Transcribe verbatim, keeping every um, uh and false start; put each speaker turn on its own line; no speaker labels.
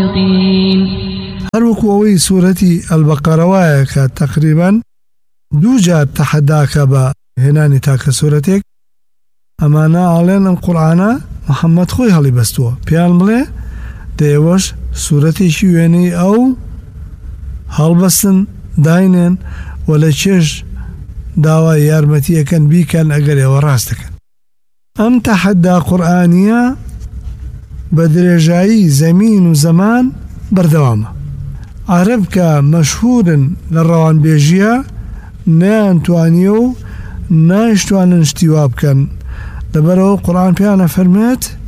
هەروەکو سورة البقرة وایە کە تقریبا دوو جار تەحەداکە بە هێنانی تاکە سورەتێک ئەمانە ئاڵێن ئەم قورئانە محەممەد خۆی هەڵی بەستووە پێیان بڵێ دەیەوەش سورەتێکی وێنەی ئەو هەڵبەستن داینێن و لە چێژ داوای یارمەتیەکەن بیکەن ئەگەر ئێوە ڕاست دەکەن. ئەم تەحەدا قورئانیە بە درێژایی زەمین و زەمان بەردەوامە. عەرەب کە مەشهورن لە ڕەوانبێژیە نەیانتوانیە و نایشتوانن شتی وا بکەن لەبەرەوە قورئان پێیانە فەرمێت